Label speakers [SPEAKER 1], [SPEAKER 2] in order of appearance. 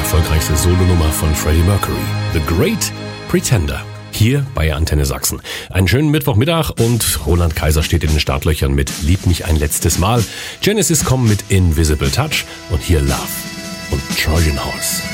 [SPEAKER 1] erfolgreichste Solonummer von Freddie Mercury, The Great Pretender. Hier bei Antenne Sachsen. Einen schönen Mittwochmittag und Roland Kaiser steht in den Startlöchern mit Lieb mich ein letztes Mal. Genesis kommen mit Invisible Touch und hier Love und Trojan Horse.